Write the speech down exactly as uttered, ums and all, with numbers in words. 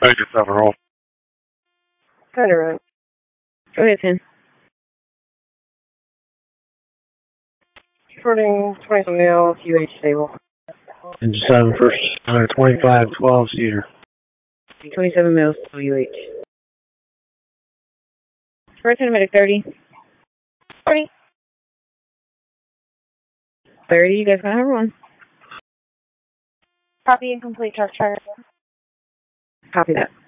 I just have a roll. Kind of right. Go ahead, Tim. Reporting twenty-seven male, U H stable. Engine seven first, uh, twenty-five twelve seater. twenty-seven mils, U H. First medic thirty. thirty. thirty, you guys gonna have one. Copy incomplete, charge charter. Copy that.